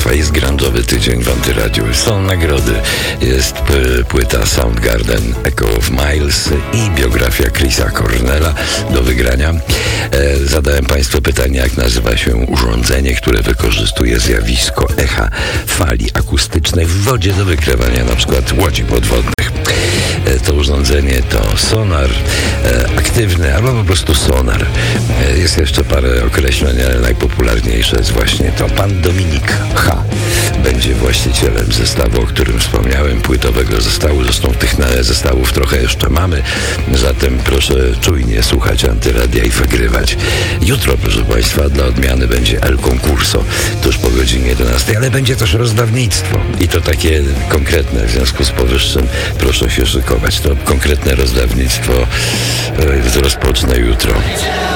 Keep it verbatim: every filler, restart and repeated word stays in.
Państwa, jest grunge'owy tydzień w Antyradiu. Są nagrody. Jest p- płyta Soundgarden Echo of Miles i biografia Chrisa Cornella do wygrania. E, zadałem Państwu pytanie, jak nazywa się urządzenie, które wykorzystuje zjawisko echa fali akustycznej w wodzie do wykrywania na przykład łodzi podwodnych. To urządzenie to sonar e, aktywny, albo po prostu sonar. E, jest jeszcze parę określeń, ale najpopularniejsze jest właśnie to. Pan Dominik H. będzie właścicielem zestawu, o którym wspomniałem, płytowego zestawu. Zresztą tych zestawów trochę jeszcze mamy, zatem proszę czujnie słuchać Antyradia i wygrywać. Jutro, proszę Państwa, dla odmiany będzie El Concurso, tuż po godzinie jedenastej, ale będzie też rozdawnictwo i to takie konkretne. W związku z powyższym proszę się szykować. To konkretne rozdawnictwo e, rozpocznę jutro.